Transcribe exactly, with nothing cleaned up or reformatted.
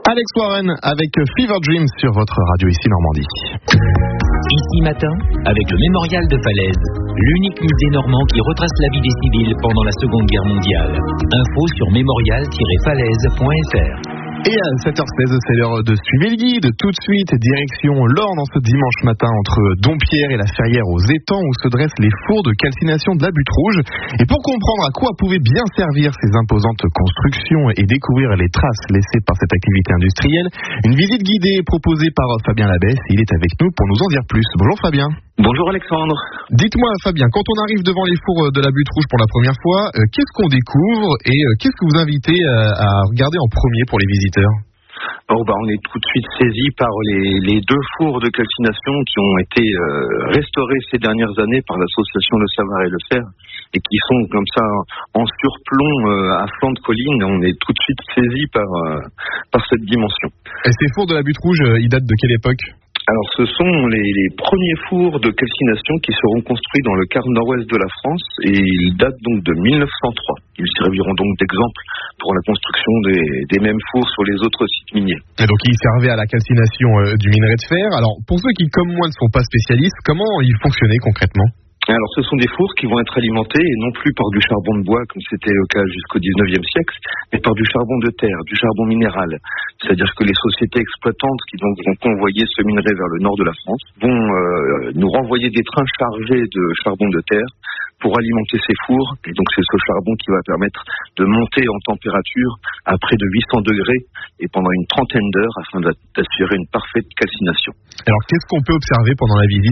Alex Warren avec Fever Dream sur votre radio ici Normandie. Ici matin, avec le Mémorial de Falaise, l'unique musée normand qui retrace la vie des civils pendant la Seconde Guerre mondiale. Info sur mémorial tiret falaise point f r. Et à sept heures seize, c'est l'heure de suivre le guide. Tout de suite, direction l'Orne en ce dimanche matin entre Dompierre et la Ferrière aux étangs où se dressent les fours de calcination de la Butte Rouge. Et pour comprendre à quoi pouvaient bien servir ces imposantes constructions et découvrir les traces laissées par cette activité industrielle, une visite guidée proposée par Fabien Labesse. Il est avec nous pour nous en dire plus. Bonjour Fabien. Bonjour Alexandre. Dites-moi Fabien, quand on arrive devant les fours de la Butte Rouge pour la première fois, euh, qu'est-ce qu'on découvre et euh, qu'est-ce que vous invitez euh, à regarder en premier pour les visiteurs ? Oh bah on est tout de suite saisi par les, les deux fours de calcination qui ont été euh, restaurés ces dernières années par l'association Le Savoir et le Faire et qui sont comme ça en surplomb euh, à flanc de colline. On est tout de suite saisi par, euh, par cette dimension. Et ces fours de la Butte Rouge, euh, ils datent de quelle époque ? Alors ce sont les, les premiers fours de calcination qui seront construits dans le quart nord-ouest de la France et ils datent donc de mille neuf cent trois. Ils serviront donc d'exemple pour la construction des, des mêmes fours sur les autres sites miniers. Et donc ils servaient à la calcination euh, du minerai de fer. Alors pour ceux qui comme moi ne sont pas spécialistes, comment ils fonctionnaient concrètement ? Alors ce sont des fours qui vont être alimentés et non plus par du charbon de bois comme c'était le cas jusqu'au dix-neuvième siècle, mais par du charbon de terre, du charbon minéral. C'est-à-dire que les sociétés exploitantes qui donc vont convoyer ce minerai vers le nord de la France vont euh, nous renvoyer des trains chargés de charbon de terre pour alimenter ces fours. Et donc c'est ce charbon qui va permettre de monter en température à près de huit cents degrés et pendant une trentaine d'heures afin d'assurer une parfaite calcination. Alors qu'est-ce qu'on peut observer pendant la visite ?